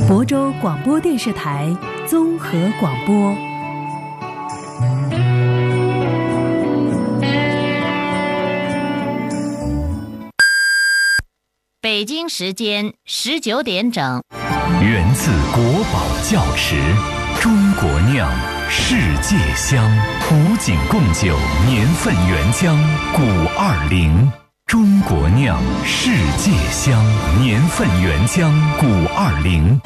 亳州广播电视台综合广播。 北京时间19点整。 源自国宝窖池，中国酿，世界香。古井贡酒年份原浆520，中国酿，世界香，年份原浆520。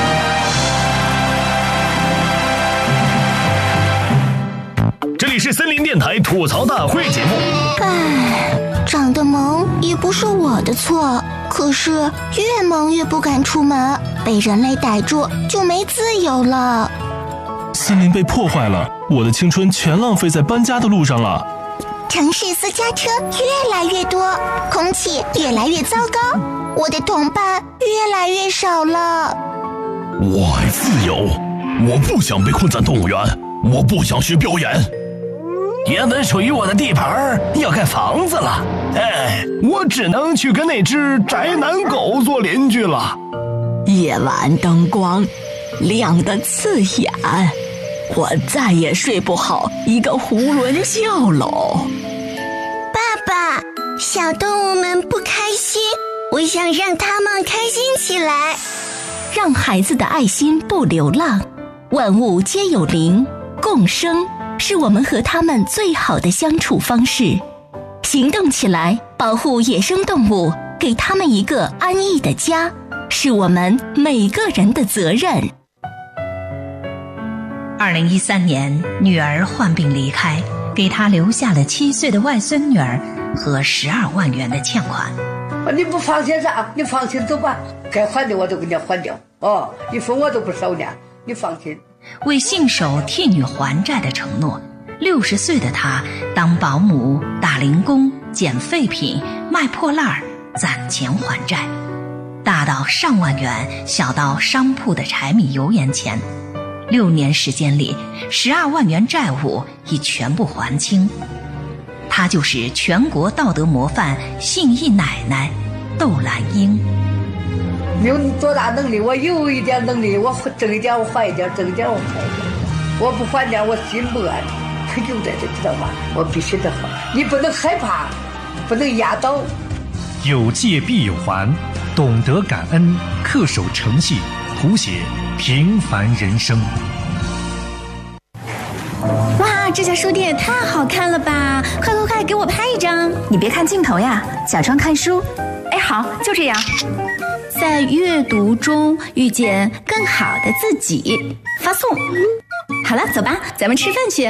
这里是森林电台吐槽大会节目。 长得萌也不是我的错，可是越萌越不敢出门，被人类逮住就没自由了。 森林被破坏了，我的青春全浪费在搬家的路上了。 城市私家车越来越多，空气越来越糟糕，我的同伴越来越少了。 我爱自由，我不想被困在动物园，我不想学表演。原本属于我的地盘要盖房子了，我只能去跟那只宅男狗做邻居了。 夜晚灯光亮得刺眼，我再也睡不好一个囫囵觉喽。 爸爸，小动物们不开心，我想让他们开心起来。 让孩子的爱心不流浪，万物皆有灵，共生是我们和他们最好的相处方式。行动起来，保护野生动物，给他们一个安逸的家，是我们每个人的责任。 2013年，女儿患病离开，给她留下了7岁的外孙女儿和12万元的欠款。 你不放心啥？你放心走吧，该还的我都给你还掉。1分我都不少呢，你放心。 为信守替女还债的承诺，60岁的她当保姆、打零工、捡废品、卖破烂，攒钱还债，大到上万元，小到商铺的柴米油盐钱。6年时间里，12万元债务已全部还清。她就是全国道德模范信义奶奶窦兰英。 有多大能力？我有一点能力，我挣一点我还一点，挣一点我还一点。我不还点我心不安，可有在这知道吗？我必须得还。你不能害怕，不能压倒。 有借必有还，懂得感恩，恪守诚信，谱写平凡人生。 哇，这家书店也太好看了吧！快，给我拍一张。 你别看镜头呀，假装看书。哎，好，就这样。 在阅读中遇见更好的自己，发送。好了，走吧，咱们吃饭去。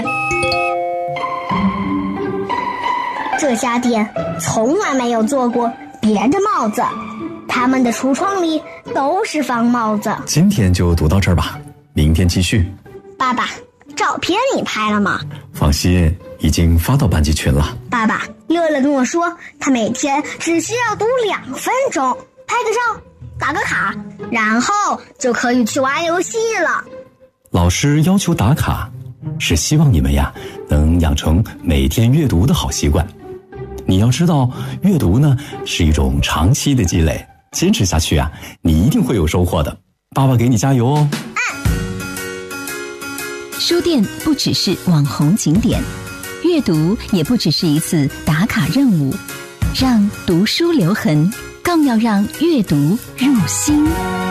这家店从来没有做过别的帽子，他们的橱窗里都是方帽子。 今天就读到这儿吧，明天继续。 爸爸，照片你拍了吗？ 放心，已经发到班级群了。 爸爸，乐乐跟我说，他每天只需要读2分钟，拍个照，打个卡，然后就可以去玩游戏了。 老师要求打卡，是希望你们呀能养成每天阅读的好习惯。你要知道，阅读呢是一种长期的积累，坚持下去啊，你一定会有收获的。爸爸给你加油哦。 书店不只是网红景点，阅读也不只是一次打卡任务，让读书留痕，更要让阅读入心。